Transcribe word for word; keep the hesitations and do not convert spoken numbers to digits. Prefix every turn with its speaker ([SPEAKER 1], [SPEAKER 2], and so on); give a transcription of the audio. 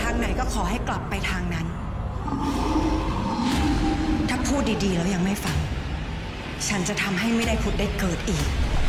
[SPEAKER 1] างไหนก็ขอให้กลับไปทางนั้นถ้าพูดดีๆแล้วยังไม่ฟังฉันจะทำให้ไม่ได้ผุดได้เกิดอีก